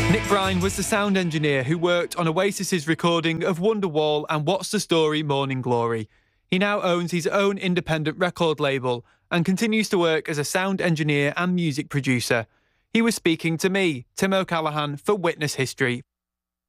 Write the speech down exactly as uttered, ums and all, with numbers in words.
Nick Brine was the sound engineer who worked on Oasis's recording of Wonderwall and What's the Story Morning Glory. He now owns his own independent record label and continues to work as a sound engineer and music producer. He was speaking to me, Tim O'Callaghan, for Witness History.